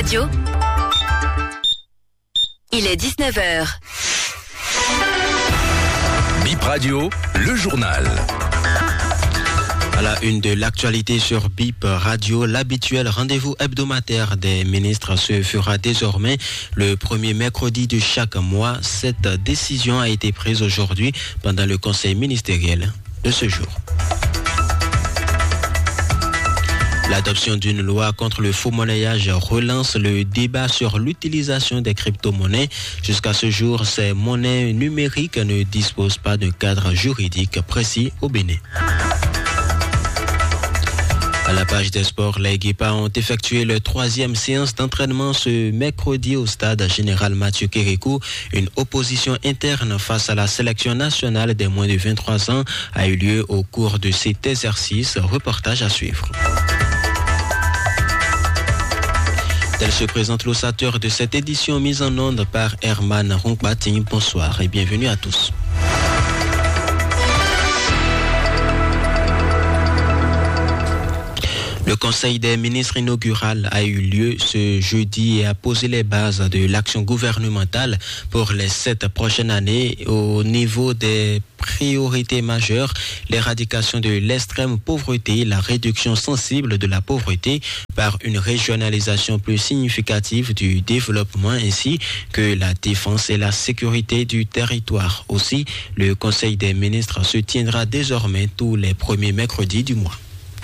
Radio. Il est 19h. Bip Radio, le journal. À la une de l'actualité sur Bip Radio, l'habituel rendez-vous hebdomadaire des ministres se fera désormais le premier mercredi de chaque mois. Cette décision a été prise aujourd'hui pendant le conseil ministériel de ce jour. L'adoption d'une loi contre le faux-monnayage relance le débat sur l'utilisation des crypto-monnaies. Jusqu'à ce jour, ces monnaies numériques ne disposent pas d'un cadre juridique précis au Bénin. À la page des sports, les Guépards ont effectué leur troisième séance d'entraînement ce mercredi au stade général Mathieu Kérékou. Une opposition interne face à la sélection nationale des moins de 23 ans a eu lieu au cours de cet exercice. Reportage à suivre. Tel se présente l'ossateur de cette édition mise en onde par Herman Ronkbating. Bonsoir et bienvenue à tous. Le Conseil des ministres inaugural a eu lieu ce jeudi et a posé les bases de l'action gouvernementale pour les 7 prochaines années au niveau des priorités majeures, l'éradication de l'extrême pauvreté, la réduction sensible de la pauvreté par une régionalisation plus significative du développement ainsi que la défense et la sécurité du territoire. Aussi, le Conseil des ministres se tiendra désormais tous les premiers mercredis du mois.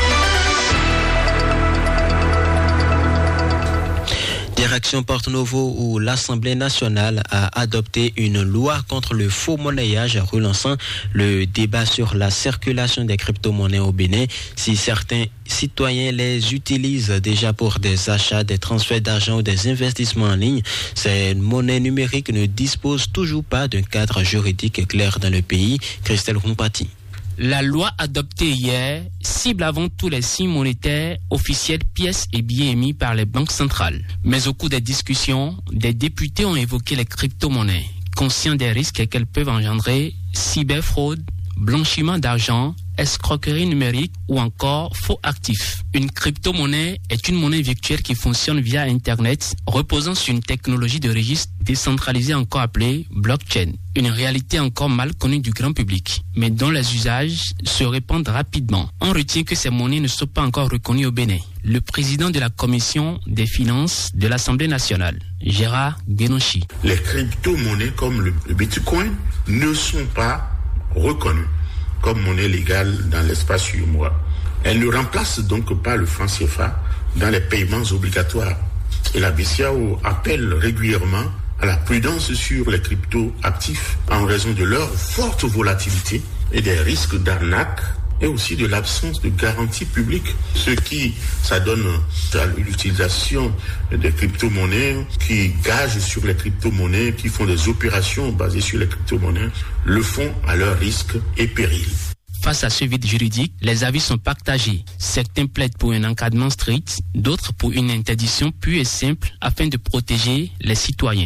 Direction Porte-Novo où l'Assemblée nationale a adopté une loi contre le faux monnayage relançant le débat sur la circulation des crypto-monnaies au Bénin. Si certains citoyens les utilisent déjà pour des achats, des transferts d'argent ou des investissements en ligne, ces monnaies numériques ne disposent toujours pas d'un cadre juridique clair dans le pays. Christelle Rompati. La loi adoptée hier cible avant tout les signes monétaires officiels, pièces et billets émis par les banques centrales. Mais au cours des discussions, des députés ont évoqué les crypto-monnaies, conscients des risques qu'elles peuvent engendrer, cyberfraude, blanchiment d'argent, escroquerie numérique ou encore faux actifs. Une crypto-monnaie est une monnaie virtuelle qui fonctionne via Internet, reposant sur une technologie de registre décentralisée encore appelée blockchain. Une réalité encore mal connue du grand public, mais dont les usages se répandent rapidement. On retient que ces monnaies ne sont pas encore reconnues au Bénin. Le président de la commission des finances de l'Assemblée nationale, Gérard Guénonchi. Les crypto-monnaies comme le Bitcoin ne sont pas reconnues comme monnaie légale dans l'espace UEMOA. Elle ne remplace donc pas le franc CFA dans les paiements obligatoires. Et la BCEAO appelle régulièrement à la prudence sur les crypto-actifs en raison de leur forte volatilité et des risques d'arnaque et aussi de l'absence de garantie publique. Ceux qui s'adonnent à l'utilisation des crypto-monnaies, qui gagent sur les crypto-monnaies, qui font des opérations basées sur les crypto-monnaies, le font à leur risque et péril. Face à ce vide juridique, les avis sont partagés. Certains plaident pour un encadrement strict, d'autres pour une interdiction pure et simple afin de protéger les citoyens.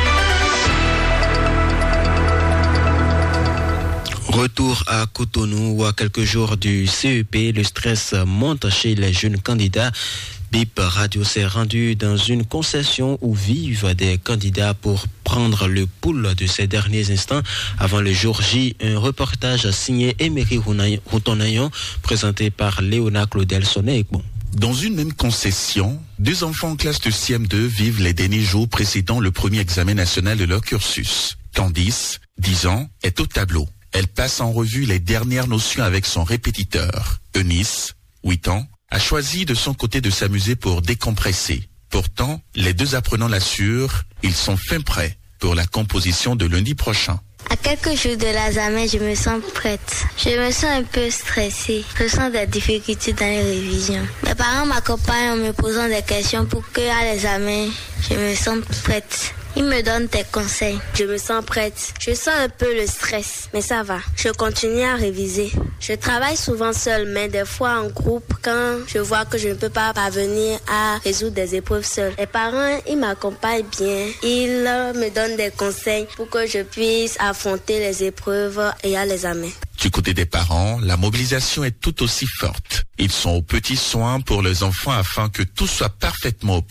Retour à Cotonou où à quelques jours du CEP, le stress monte chez les jeunes candidats. Bip Radio s'est rendu dans une concession où vivent des candidats pour prendre le pouls de ces derniers instants avant le jour J. Un reportage signé Emery Routonayon présenté par Léona Claudel Sonnet. Dans une même concession, 2 enfants en classe de CM2 vivent les derniers jours précédant le premier examen national de leur cursus. Candice, 10 ans, est au tableau. Elle passe en revue les dernières notions avec son répétiteur. Eunice, 8 ans, a choisi de son côté de s'amuser pour décompresser. Pourtant, les 2 apprenants l'assurent, ils sont fin prêts pour la composition de lundi prochain. À quelques jours de l'examen, je me sens prête. Je me sens un peu stressée. Je sens des difficultés dans les révisions. Mes parents m'accompagnent en me posant des questions pour qu'à l'examen, je me sente prête. Ils me donnent des conseils. Je me sens prête. Je sens un peu le stress, mais ça va. Je continue à réviser. Je travaille souvent seule, mais des fois en groupe quand je vois que je ne peux pas parvenir à résoudre des épreuves seule. Les parents, ils m'accompagnent bien. Ils me donnent des conseils pour que je puisse affronter les épreuves et à l'examen. Du côté des parents, la mobilisation est tout aussi forte. Ils sont aux petits soins pour les enfants afin que tout soit parfaitement au point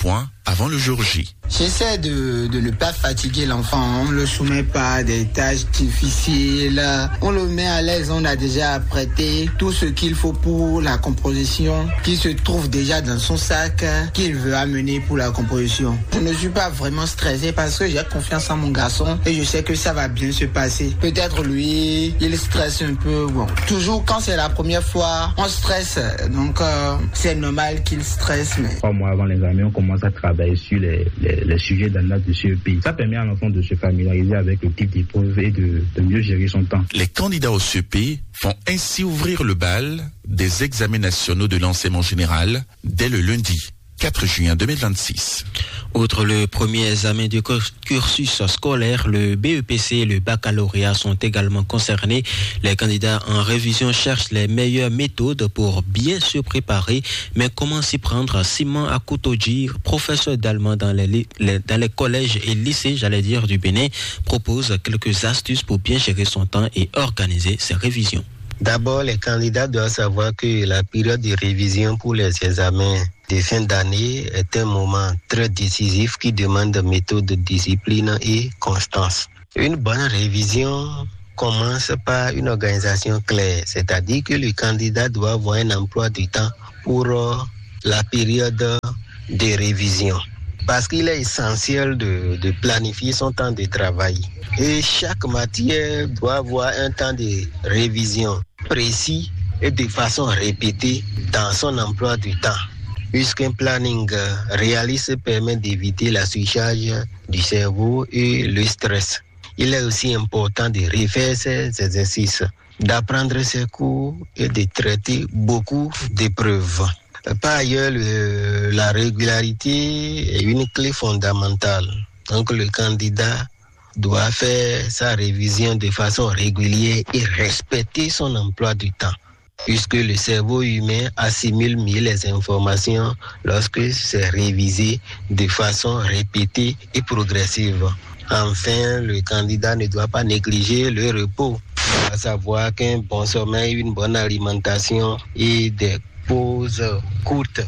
avant le jour J. J'essaie de ne pas fatiguer l'enfant. On ne le soumet pas à des tâches difficiles. On le met à l'aise. On a déjà apprêté tout ce qu'il faut pour la composition qui se trouve déjà dans son sac qu'il veut amener pour la composition. Je ne suis pas vraiment stressé parce que j'ai confiance en mon garçon et je sais que ça va bien se passer. Peut-être lui, il stresse un peu. Bon, toujours quand c'est la première fois, on stresse. Donc c'est normal qu'il stresse. Mais... 3 mois avant l'examen, on commence à travailler sur les sujets d'analyse de CEP. Ça permet à l'enfant de se familiariser avec le type d'épreuve et de mieux gérer son temps. Les candidats au CEP font ainsi ouvrir le bal des examens nationaux de l'enseignement général dès le lundi 4 juin 2026. Outre le premier examen du cursus scolaire, le BEPC et le baccalauréat sont également concernés. Les candidats en révision cherchent les meilleures méthodes pour bien se préparer. Mais comment s'y prendre? Simon Akoutoji, professeur d'allemand dans les collèges et lycées, du Bénin, propose quelques astuces pour bien gérer son temps et organiser ses révisions. D'abord, les candidats doivent savoir que la période de révision pour les examens de fin d'année est un moment très décisif qui demande méthode, discipline et constance. Une bonne révision commence par une organisation claire, c'est-à-dire que le candidat doit avoir un emploi du temps pour la période de révision. Parce qu'il est essentiel de planifier son temps de travail. Et chaque matière doit avoir un temps de révision précis et de façon répétée dans son emploi du temps. Puisqu'un planning réaliste permet d'éviter la surcharge du cerveau et le stress. Il est aussi important de refaire ces exercices, d'apprendre ses cours et de traiter beaucoup d'épreuves. Par ailleurs, la régularité est une clé fondamentale. Donc le candidat doit faire sa révision de façon régulière et respecter son emploi du temps, puisque le cerveau humain assimile mieux les informations lorsque c'est révisé de façon répétée et progressive. Enfin, le candidat ne doit pas négliger le repos, à savoir qu'un bon sommeil, une bonne alimentation et des pauses courtes.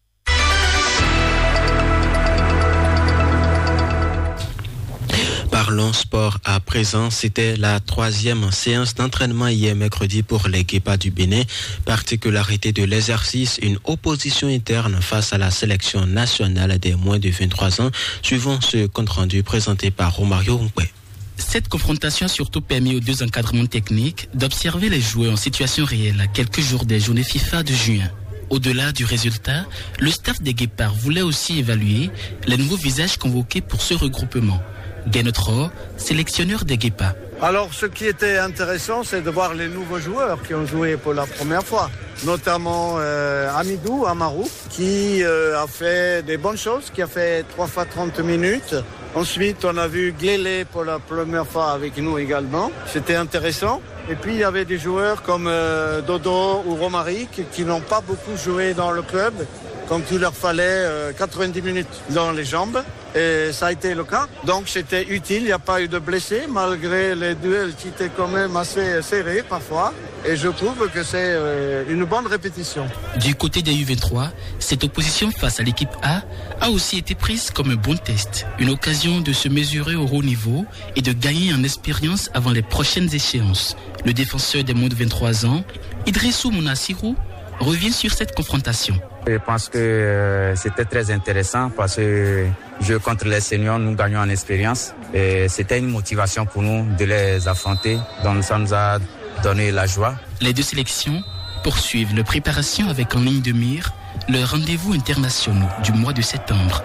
Parlons sport à présent. C'était la 3e séance d'entraînement hier mercredi pour les Guépas du Bénin. Particularité de l'exercice, une opposition interne face à la sélection nationale des moins de 23 ans. Suivant ce compte-rendu présenté par Romario Rumpé. Cette confrontation a surtout permis aux deux encadrements techniques d'observer les joueurs en situation réelle à quelques jours des journées FIFA de juin. Au-delà du résultat, le staff des Guépards voulait aussi évaluer les nouveaux visages convoqués pour ce regroupement. Guénotro, sélectionneur des Guépards. Alors, ce qui était intéressant, c'est de voir les nouveaux joueurs qui ont joué pour la première fois. Notamment Amidou Amarou, qui a fait des bonnes choses, qui a fait 3 fois 30 minutes. Ensuite, on a vu Glélé pour la première fois avec nous également. C'était intéressant. Et puis, il y avait des joueurs comme Dodo ou Romaric qui n'ont pas beaucoup joué dans le club, comme il leur fallait 90 minutes dans les jambes. Et ça a été le cas. Donc c'était utile, il n'y a pas eu de blessés, malgré les duels qui étaient quand même assez serrés parfois. Et je trouve que c'est une bonne répétition. Du côté des U23, cette opposition face à l'équipe A a aussi été prise comme un bon test. Une occasion de se mesurer au haut niveau et de gagner en expérience avant les prochaines échéances. Le défenseur des moins de 23 ans, Idrissou Mounassirou, revient sur cette confrontation. Je pense que c'était très intéressant parce que jouer contre les seniors, nous gagnons en expérience. Et c'était une motivation pour nous de les affronter. Donc ça nous a donné la joie. Les deux sélections poursuivent leur préparation avec en ligne de mire leurs rendez-vous internationaux du mois de septembre.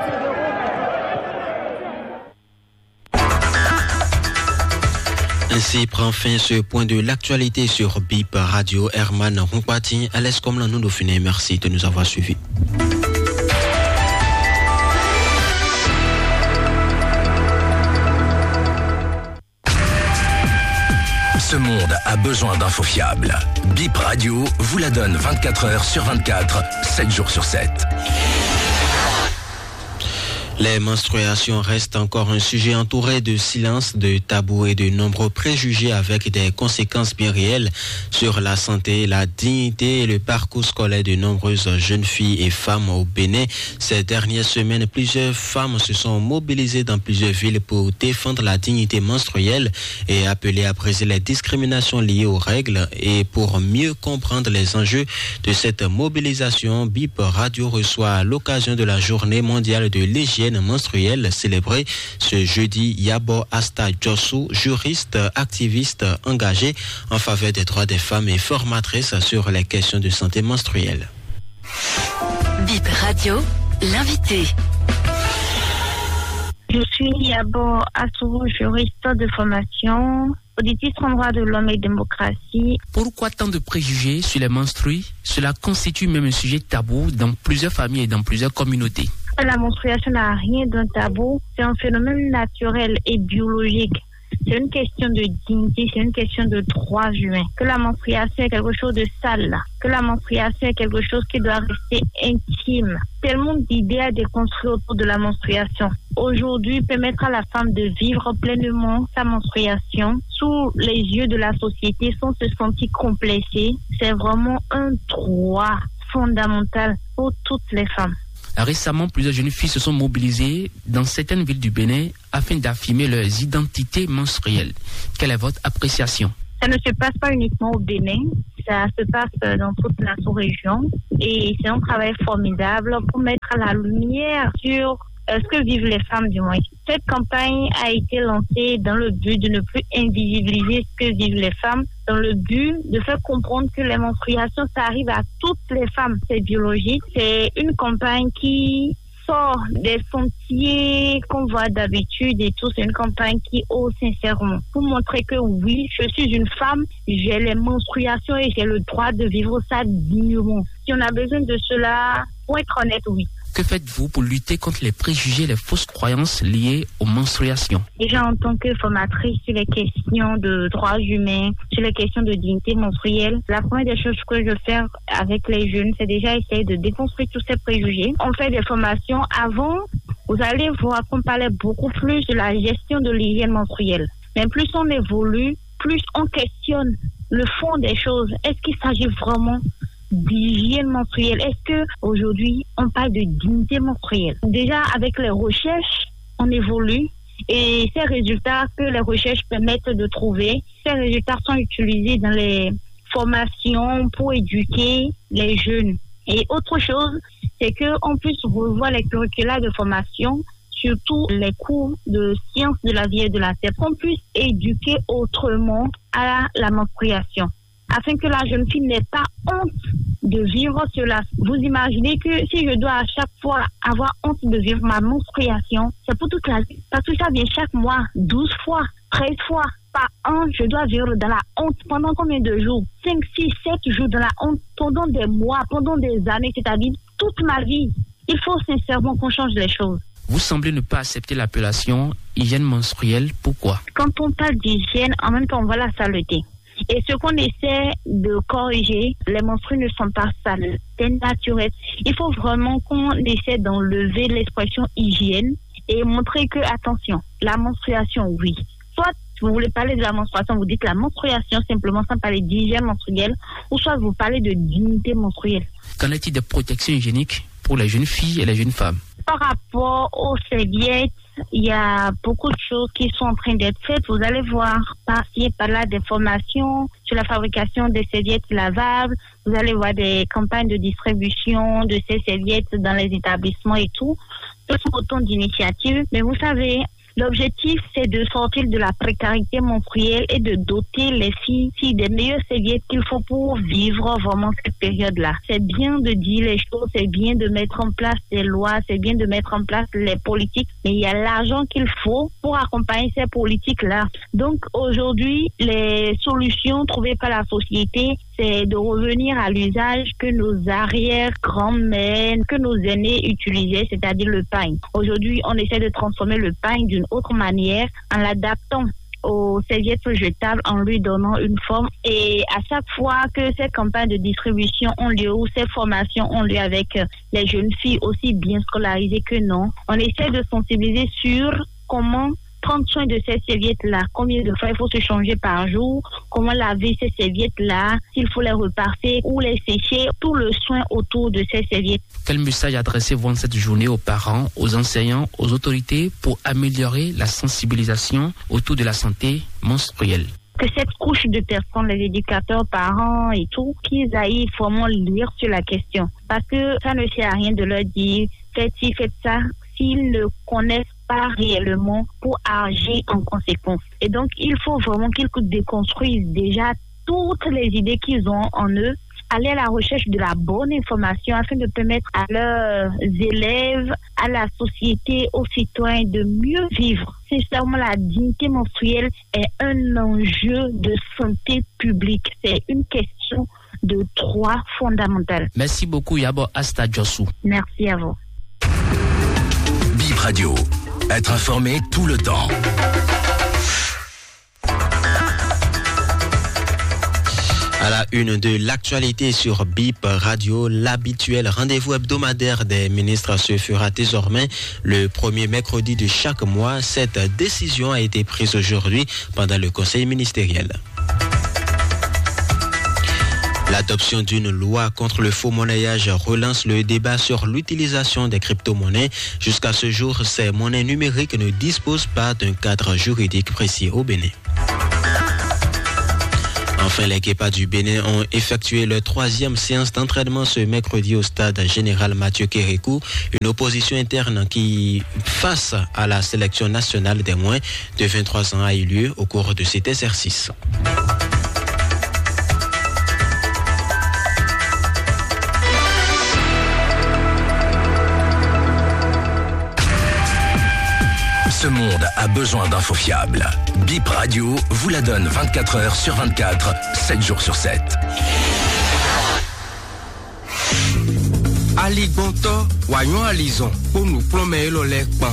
Ainsi prend fin ce point de l'actualité sur BIP Radio. Herman Rumpati, Alès comme nous nous finissons. Merci de nous avoir suivis. Ce monde a besoin d'infos fiables. BIP Radio vous la donne 24 heures sur 24, 7 jours sur 7. Les menstruations restent encore un sujet entouré de silence, de tabous et de nombreux préjugés avec des conséquences bien réelles sur la santé, la dignité et le parcours scolaire de nombreuses jeunes filles et femmes au Bénin. Ces dernières semaines, plusieurs femmes se sont mobilisées dans plusieurs villes pour défendre la dignité menstruelle et appeler à briser les discriminations liées aux règles. Et pour mieux comprendre les enjeux de cette mobilisation, BIP Radio reçoit à l'occasion de la journée mondiale de l'hygiène menstruelle célébrée ce jeudi Yabo Asta Josu, juriste, activiste engagée en faveur des droits des femmes et formatrice sur les questions de santé menstruelle. BIP Radio, l'invité. Je suis Yabo Assourou, juriste de formation, auditrice en droit de l'homme et démocratie. Pourquoi tant de préjugés sur les menstrues? Cela constitue même un sujet tabou dans plusieurs familles et dans plusieurs communautés. La menstruation n'a rien d'un tabou, c'est un phénomène naturel et biologique. C'est une question de dignité, c'est une question de droits humains. Que la menstruation est quelque chose de sale, que la menstruation est quelque chose qui doit rester intime. Tellement d'idées à déconstruire autour de la menstruation. Aujourd'hui, permettre à la femme de vivre pleinement sa menstruation sous les yeux de la société sans se sentir complexée, c'est vraiment un droit fondamental pour toutes les femmes. Récemment, plusieurs jeunes filles se sont mobilisées dans certaines villes du Bénin afin d'affirmer leurs identités menstruelles. Quelle est votre appréciation? Ça ne se passe pas uniquement au Bénin, ça se passe dans toute la sous-région et c'est un travail formidable pour mettre la lumière sur ce que vivent les femmes du moins. Cette campagne a été lancée dans le but de ne plus invisibiliser ce que vivent les femmes, dans le but de faire comprendre que les menstruations, ça arrive à toutes les femmes. C'est biologique. C'est une campagne qui sort des sentiers qu'on voit d'habitude et tout. C'est une campagne qui ose sincèrement pour montrer que oui, je suis une femme, j'ai les menstruations et j'ai le droit de vivre ça dignement. Si on a besoin de cela, pour être honnête, oui. Que faites-vous pour lutter contre les préjugés et les fausses croyances liées aux menstruations? Déjà en tant que formatrice sur les questions de droits humains, sur les questions de dignité menstruelle, la première des choses que je fais avec les jeunes, c'est déjà essayer de déconstruire tous ces préjugés. On fait des formations. Avant, vous allez voir qu'on parlait beaucoup plus de la gestion de l'hygiène menstruelle. Mais plus on évolue, plus on questionne le fond des choses. Est-ce qu'il s'agit vraiment d'hygiène menstruelle? Est-ce que aujourd'hui on parle de dignité menstruelle? Déjà avec les recherches, on évolue et ces résultats que les recherches permettent de trouver, ces résultats sont utilisés dans les formations pour éduquer les jeunes. Et autre chose, c'est qu'on puisse revoir les curricula de formation, surtout les cours de sciences de la vie et de la terre, qu'on puisse éduquer autrement à la menstruation, afin que la jeune fille n'ait pas honte de vivre cela. Vous imaginez que si je dois à chaque fois avoir honte de vivre ma menstruation, c'est pour toute la vie. Parce que ça vient chaque mois, 12 fois, 13 fois par an, je dois vivre dans la honte. Pendant combien de jours? 5, 6, 7 jours dans la honte, pendant des mois, pendant des années, c'est-à-dire toute ma vie. Il faut sincèrement qu'on change les choses. Vous semblez ne pas accepter l'appellation hygiène menstruelle. Pourquoi? Quand on parle d'hygiène, en même temps, on voit la saleté. Et ce qu'on essaie de corriger, les menstrues ne sont pas sales, c'est naturel. Il faut vraiment qu'on essaie d'enlever l'expression hygiène et montrer que, attention, la menstruation, oui. Soit vous voulez parler de la menstruation, vous dites la menstruation simplement sans parler d'hygiène menstruelle, ou soit vous parlez de dignité menstruelle. Qu'en est-il de protection hygiénique pour les jeunes filles et les jeunes femmes? Par rapport aux serviettes, il y a beaucoup de choses qui sont en train d'être faites. Vous allez voir par-ci et par-là des formations sur la fabrication des serviettes lavables. Vous allez voir des campagnes de distribution de ces serviettes dans les établissements et tout. Ce sont autant d'initiatives. Mais vous savez, l'objectif, c'est de sortir de la précarité menstruelle et de doter les filles des meilleures serviettes qu'il faut pour vivre vraiment cette période-là. C'est bien de dire les choses, c'est bien de mettre en place des lois, c'est bien de mettre en place les politiques, mais il y a l'argent qu'il faut pour accompagner ces politiques-là. Donc aujourd'hui, les solutions trouvées par la société, c'est de revenir à l'usage que nos arrière-grands-mères, que nos aînés utilisaient, c'est-à-dire le pagne. Aujourd'hui, on essaie de transformer le pagne d'une autre manière en l'adaptant aux serviettes jetables en lui donnant une forme. Et à chaque fois que ces campagnes de distribution ont lieu ou ces formations ont lieu avec les jeunes filles aussi bien scolarisées que non, on essaie de sensibiliser sur comment prendre soin de ces serviettes-là, combien de fois il faut se changer par jour, comment laver ces serviettes-là, s'il faut les repasser ou les sécher, tout le soin autour de ces serviettes. Quel message adressez-vous en cette journée aux parents, aux enseignants, aux autorités pour améliorer la sensibilisation autour de la santé menstruelle? Que cette couche de personnes, les éducateurs, parents et tout, qu'ils aillent vraiment lire sur la question. Parce que ça ne sert à rien de leur dire « faites-ci, faites ça », s'ils ne connaissent pas réellement pour agir en conséquence. Et donc, il faut vraiment qu'ils déconstruisent déjà toutes les idées qu'ils ont en eux, aller à la recherche de la bonne information afin de permettre à leurs élèves, à la société, aux citoyens de mieux vivre. Sincèrement, la dignité menstruelle est un enjeu de santé publique. C'est une question de droit fondamental. Merci beaucoup, Yabo Asta Djossou. Merci à vous. Bip Radio. Être informé tout le temps. À la une de l'actualité sur Bip Radio, l'habituel rendez-vous hebdomadaire des ministres se fera désormais le premier mercredi de chaque mois. Cette décision a été prise aujourd'hui pendant le conseil ministériel. L'adoption d'une loi contre le faux monnayage relance le débat sur l'utilisation des crypto-monnaies. Jusqu'à ce jour, ces monnaies numériques ne disposent pas d'un cadre juridique précis au Bénin. Enfin, les Kepa du Bénin ont effectué leur 3e séance d'entraînement ce mercredi au stade général Mathieu Kérékou. Une opposition interne qui, face à la sélection nationale des moins de 23 ans, a eu lieu au cours de cet exercice. Ce monde a besoin d'infos fiables. Bip Radio vous la donne 24 heures sur 24, 7 jours sur 7. Ali Gonto, Wanyon Alison, pour nous promener le lait pan.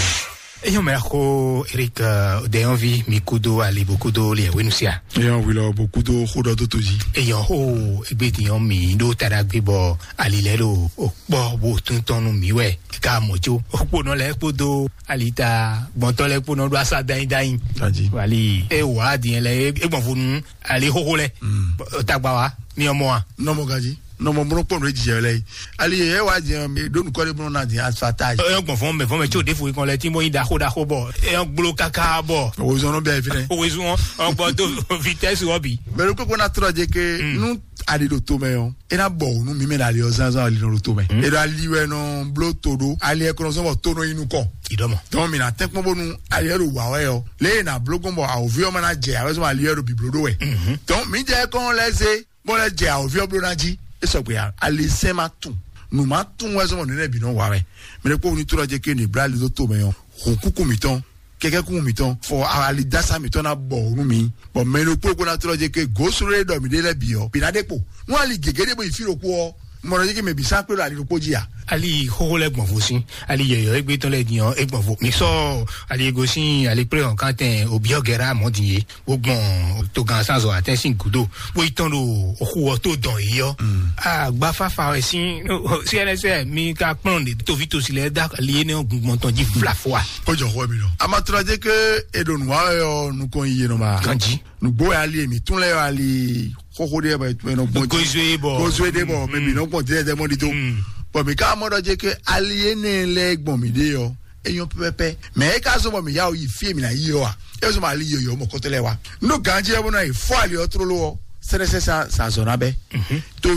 Eyo merko Eric de envie mikudo ali bokudo le wenusia. Eyo wilo bokudo khoda dotoji. Eyo ho egbeti yon mi do taragbe bo ali lelo bo bo tuntonu mi we ka mojo. Opo no le podo alita bonto le pono do asa dain dain. Taji. Wali e wa di le egbon funu ali hohole. Tagba wa mi omo wa. No mo gaji. Non mon bon point de ali e wa di me do nu ko le bon na di asfatage e gbon fon me ti o de fo ikon le ti mo yin da ko bo e on glo kaka bo o zo no be fine o zo on bo do vitesse obi me lo ko na troje ke nu ali do to me on e na bo nu mi me na ali o zan ali no to me e do ali we no blo todo ali e ko so bo to no inu ko idomo don mi na tek mo bonu ali ro wa we o le na blo go bo a o vi o ma na je a we so ali ro bi blo do we don mi je kon le se mo le je a o vi o blo na ji eso pe ali se ma tun nu ma tun we so mo ne bi no wa we me le ko ni to je ke ni bra li to me on okuku mi ton keke ku mi ton for ali dasa mi ton na bo nu mi bo me le ko na to je ke go sure do mi de le bi o bi na depo nu ali gegede bo ifiro ku o mo ro je ke me bi sa pe ali ro poji a ali ho le gbon fo sin ali yeyo egbe ton le diyan egbon fo mi so ali ego sin ali pre on kan ten obi ogera mo diye ogbon to gan sanzo atensin gudo bo itan lo oku to don iyo gba fafa sin CNSE mi ka pon de to vito sile da ali ne ogbon ton ji flafwa ojo ho mi lo amatura je ke edon wa yo nu kon iye no ma kanji nu bo ali mi tun le ali koko de ba no bon gozo de bo me bi no pon de mo di to bo mi ka mo do je ke aliene le gbon mi de yo eyan pepe me ka so bo mi ya o yi fie mi na yi o a e so ma li yo mo ko tele wa no ganje e bo na e fo ali otro lo sere sa zona be to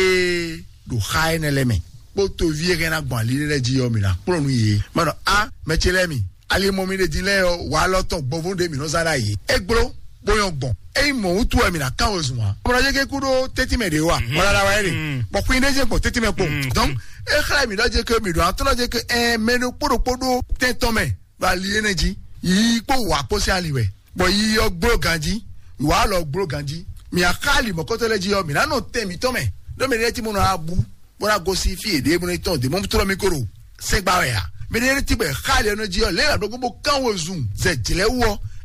vie do khaine le me bo to vie ke na gbon ali le ji yo mi na pro nu yi mo no me chele mi ali mo mi de din le o wa lo ton gbon de mi no sara yi egbro boyon gbon e mo utu e mi na kan ozuma mo ra je ke kudo 30 me de wa mo ra wa ere bo pin de je po 30 me po donc e khala mi do je ke mi do atolo je ke me no podo teton me ba li energy yi po wa po si aliwe bo yi yo gbro ganji wa lo gbro ganji mi akali mo ko to le ji yo mi na no te mi to me do me re ti mo na abu bo na go si fi ede mo ni ton de mo tro mi koro se gba we ya me re ti be khali no ji yo le la do go kan wo zoom ze jile wo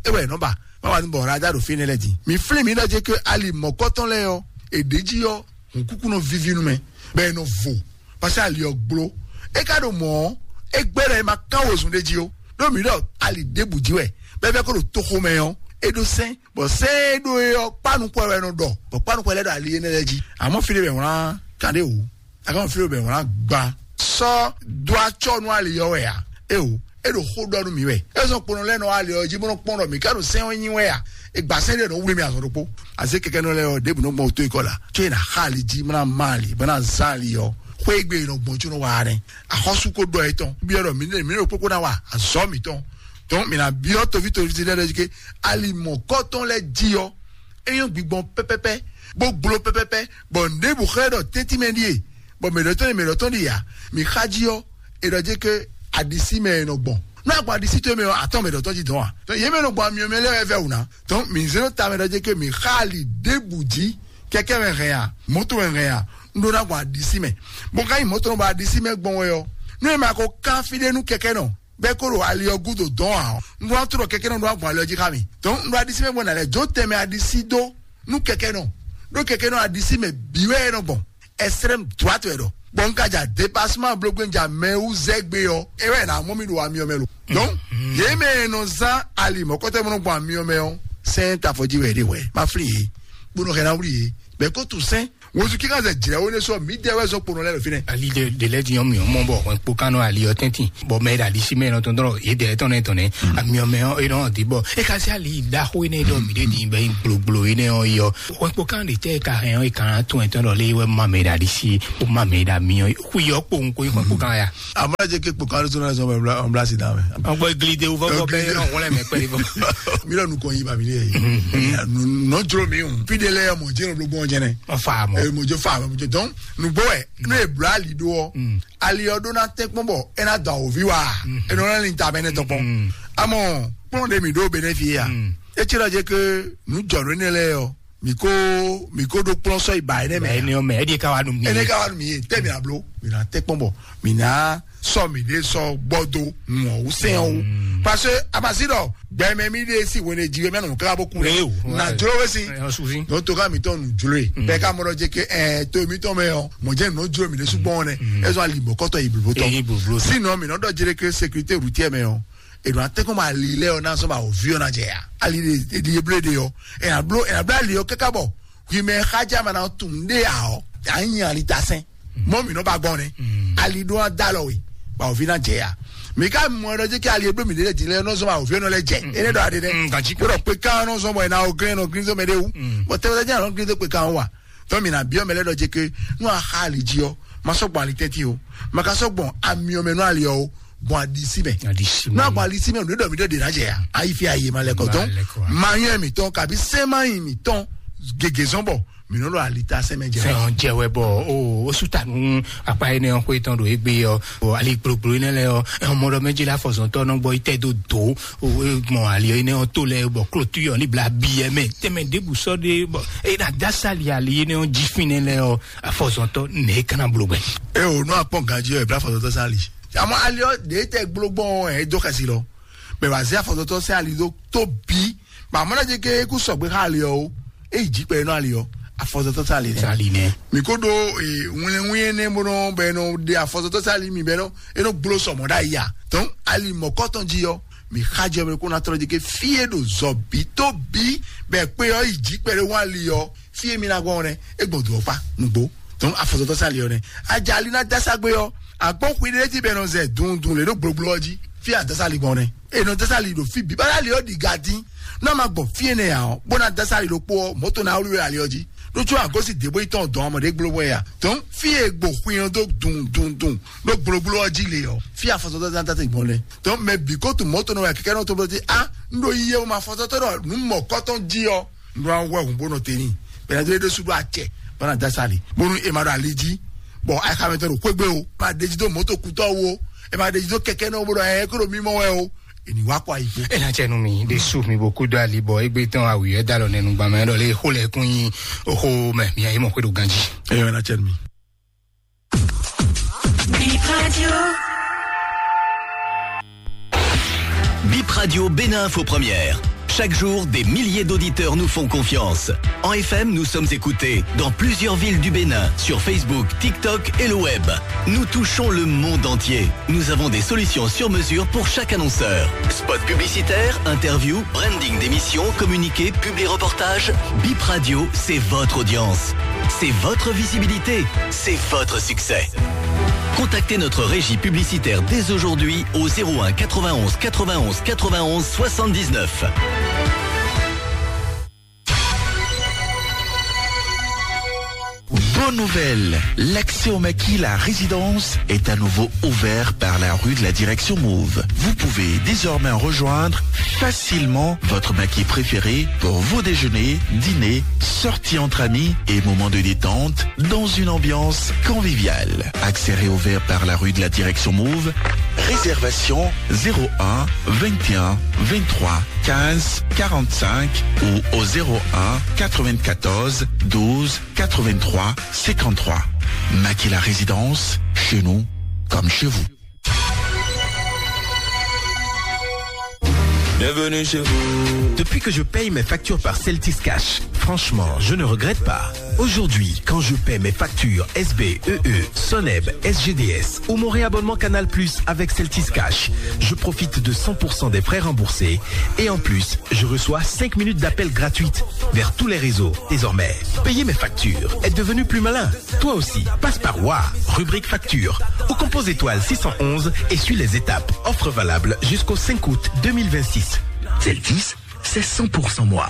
ouais non ba wa ni bo radar do fini le di mi fle mi da je ke ali mokoton le yo e deji yo nkuku no vivi nu me be no vo parce ali ogbo e ka do mo e gbere ma kan wo sun deji yo do mi do ali debuji we be be ko do to ko me yo e do sen bo se do yo panu ko we no do bo panu ko le do ali ne deji amo file be won kade o aka file be won gba so do a cho nu ali yo we ya e o e do hold on mi we e so pono le no ali o ji mo no pon mi ka do sen yin we ya e gba sen de no wuri mi asoropo ase keke no le o debu no mo to ikola chena khali ji mana mali bana zali yo kwegbe no gbonju no wa rin ahosu ko do eton bi oro mi ro popo na wa aso mi ton ton mi na bi o to vito de ke ali mo koton le ji yo eyan gbigbon pepepe gbogbo pepepe bon debu khedo teti mendie bon me do ton ya mi khaji yo e do je ke adisi me no gbon na gba adisi to me aton me do to ji don wa to ye me no gba mi o me le efe una ton mi zero ta me do je ke mi khali debuji keke me rea moto me rea ndo na gba adisi me bo kai moto no ba adisi me gbon we yo no ma ko kan fide nu keke no be ko ro ali ogudo don a ndo aturo keke no ndo gba le oji kami ton ndo adisi me gbon na le jo teme adisi do nu keke no do keke no adisi me biwe no bon extreme droite we do bon kaja dépassement bloqué nja me ou zegbe yo ewe na momi do ami o melo donc ye me no za ali mo ko te mo no gba ami o me o saint afoji we de we ma free bono ke na wuri be ko tu saint wo su ki ka ze jira wo ne so mi de we so pono le fine ali de le di mi o mo bo po kanu ali o tenti bo me da di si me no ton do e de ton ami o me o e no di bo e ka si ali da ho ne do mi de di be blo ne o yo wo po kan de te ka hen o kan to en ton do le we ma me da di si o ma me da mi o ku yo po nko po kan ya amara je ke po kan so na so on blasi da me on go glide o vo be no won le me pe vo mi lo nu ko yi ba mi le no jro mi un pidele mo je no blogbon je ne fa mo mo je fa mo je don nu bo e no e bra li do ali odo na te pombo e na da ovi wa e no na ni ta be ne to pon amo pon de mi do benefia e tira je ke nu joro ne le yo mi ko do plon so iba ene me ni o me e di ka wa nu mi ene ka wa nu mi te mi na blo mi na te pombo mi na so mi de so gbodo mo o se o parce abasido gbe me mi de si woni jiwe me no ka boku na joro we si no to ka mi ton jolo be ka mo je ke to mi ton me o mo je no joro mi de sugbon ne e so ali mo ko to ibubo to sino mi no do jere ke sécurité routière me o e do ate ko ma li le o na so ba o vi o na je ya ali de blede yo e na bla li o keka bo ki me khaja ma na tunde a o anya ali tasen mo mi no ba gbon ne ali do dalowi ba o vi na je ya mi ka mo ro je ki ali egbe mi de le no so ba o vi no le je ene do ade de ko ro pe ka no so mo na o green so me de wu but te je no green pe ka wa to mi na bi o me le do je ke no a khali ji o ma so gbo ali teti o ma ka so gbon ami o me no ali o bon adisi me na bon adisi me no do mi de na je ya ayi fi aye ma le ko ton ma yan mi ton ka bi se ma yin mi ton gege zonbo mi no lo alita se me je se on je we bo o suta nu apa ene on ko itan do egbe yo ali gbogbo ene le o mo do meji la foson to no gbo ite do o mo ali ene on to le bo clôture ni bla bi me teme de bu so de e na dasali ali ene on jifine le o foson to ne kana blogbe e o no apon gaji e bla foson to sali amo ali o de te gbogbo e do kasi lo be wa ze foson to se ali do to bi ba mo na je ke ku so gbe ali o e ji pe no ali o afozo to sali ne mi ko do win ne mo no be no de afozo to sali mi be no e no glo so mo da ya ton ali mo koton ji yo mi khaje me ko na tro de ke fie do zobi to bi be pe o iji pere wan li yo fie mi na gon re e gbodo opa nugbo ton afozo to sali yo ne ajali na dasagbe yo agbon ku ide ti be no ze dun le no gbogbo oji fie adasali gon re e no dasali do fi bi ba li o di gadin na ma gbon fie ne ya o bona dasali do po moto na olu ali oji lójú àgọ́sì dèbò ìtàn ọ̀dọ́ ọmọdé gbólógbó ẹ̀yà tó ń fi ègbò fúnyàn tó dùn ló gbólógbóló ọjí lè yọ fi àfọ̀sọ̀tọ̀ dáńtà tẹ̀ gbọ́n lẹ̀ tó ń mẹ bí kóòtù mọ́tò náà kẹ́kẹ́ náà tó bọ́ ti ń lo iye wọn àfọ̀sọ̀tọ̀ náà ń mọ̀ kọ́tọ̀ jí ọ ń lo àwọn ẹ̀hún bọ́nà tẹ̀yìn bẹ̀rẹ̀ tó yẹ dé sùdú àjẹ́ bọ́nà dasali bọ́nù emmanuel aliji bọ̀ àìkàmẹ́tọ̀ rò pégbé o máa dèjì tó mọ́tò kútọ́ wo ẹ̀ máa dèjì tó kẹ̀kẹ́ náà bọ́dọ̀ ẹ̀ kúrò mímọ́ ẹ̀ o eni wa kwa ipo e la chenu mi de sou mi beaucoup de ali bo egbe tan awiye dalo nenu gba me do le ho le kun yin o me mi ayi mo pe do ganji e yo na chenu mi Bip Radio Bénin Info Première. Chaque jour, des milliers d'auditeurs nous font confiance. En FM, nous sommes écoutés dans plusieurs villes du Bénin, sur Facebook, TikTok et le web. Nous touchons le monde entier. Nous avons des solutions sur mesure pour chaque annonceur. Spot publicitaire, interview, branding d'émissions, communiqué, publi-reportage. Bip Radio, c'est votre audience. C'est votre visibilité. C'est votre succès. Contactez notre régie publicitaire dès aujourd'hui au 01 91 91 91 79. Bonne nouvelle, l'accès au maquis La Résidence est à nouveau ouvert par la rue de la direction Mauve. Vous pouvez désormais rejoindre facilement votre maquis préféré pour vos déjeuners, dîners, sorties entre amis et moments de détente dans une ambiance conviviale. Accès réouvert par la rue de la direction Mauve. Réservation 01 21 23 15 45 ou au 01 94 12 83 53. Maquis La Résidence, chez nous comme chez vous. Bienvenue chez vous. Depuis que je paye mes factures par Celtis Cash, franchement, je ne regrette pas. Aujourd'hui, quand je paie mes factures SB, EE, Soneb, SGDS ou mon réabonnement Canal Plus avec Celtis Cash, je profite de 100% des frais remboursés et en plus, je reçois 5 minutes d'appel gratuites vers tous les réseaux. Désormais, payer mes factures est devenu plus malin. Toi aussi, passe par WA, rubrique facture ou compose étoile 611 et suis les étapes. Offre valable jusqu'au 5 août 2026. Celtis, c'est 100% moi.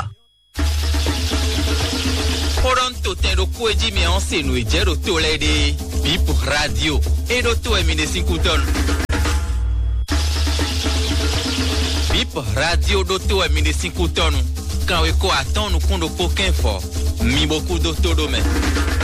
Toronto ten do kweji me onse no ejero to lede Bip Radio e do to emine 5 ton Bip Radio do to emine 5 ton kan we ko aton no kondo poken fo mi boku do to do me